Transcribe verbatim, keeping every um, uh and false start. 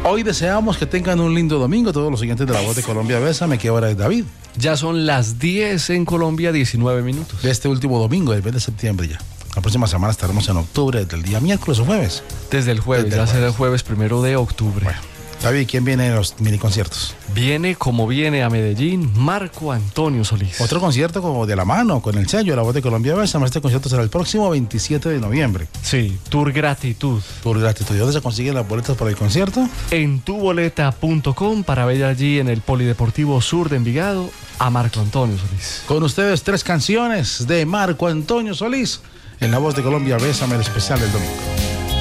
Hoy deseamos que tengan un lindo domingo todos los siguientes de La Voz de Colombia. Bésame, ¿qué hora es, David? Ya son las diez en Colombia, diecinueve minutos. De este último domingo, del mes de septiembre ya. La próxima semana estaremos en octubre, desde el día miércoles o jueves. Desde el jueves, Desde el ya será el jueves. jueves primero de octubre. Bueno, David, ¿quién viene en los miniconciertos? Viene como viene a Medellín Marco Antonio Solís. Otro concierto como de la mano, con el sello de La Voz de Colombia. Bésame. Este concierto será el próximo veintisiete de noviembre. Sí, Tour Gratitud. Por gratitud. ¿Y dónde se consiguen las boletas para el concierto? En tuboleta punto com para ver allí en el Polideportivo Sur de Envigado a Marco Antonio Solís. Con ustedes tres canciones de Marco Antonio Solís en La Voz de Colombia. Bésame, el especial del domingo.